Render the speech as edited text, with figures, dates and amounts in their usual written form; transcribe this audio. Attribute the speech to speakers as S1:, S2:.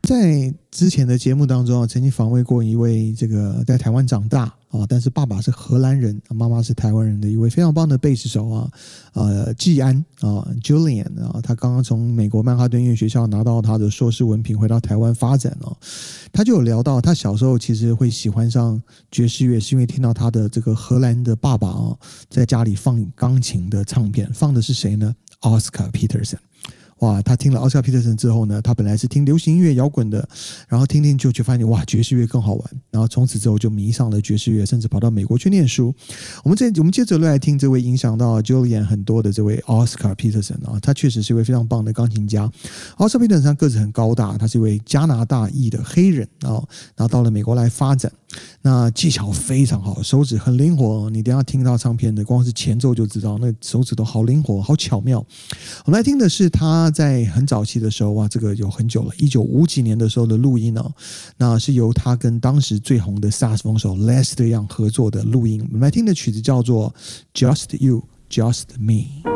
S1: 在之前的节目当中曾经访问过一位这个在台湾长大但是爸爸是荷兰人，妈妈是台湾人的一位非常棒的贝斯手季安Julian 他刚刚从美国曼哈顿音乐学校拿到他的硕士文凭，回到台湾发展他就有聊到他小时候其实会喜欢上爵士乐，是因为听到他的这个荷兰的爸爸在家里放钢琴的唱片，放的是谁呢？ Oscar Peterson。哇，他听了奥斯卡皮特森之后呢，他本来是听流行音乐摇滚的，然后听就发现哇，爵士乐更好玩，然后从此之后就迷上了爵士乐，甚至跑到美国去念书。我们接着来听这位影响到 Julian 很多的这位 Oscar Peterson 他确实是一位非常棒的钢琴家。Oscar Peterson 他个子很高大，他是一位加拿大裔的黑人然后到了美国来发展。那技巧非常好，手指很灵活，你等一下听到唱片的光是前奏就知道那手指都好灵活好巧妙。我们来听的是他在很早期的时候这个有很久了，1950几年的时候的录音那是由他跟当时最红的萨克斯风手 Lester Young 合作的录音。我们来听的曲子叫做 Just You Just Me。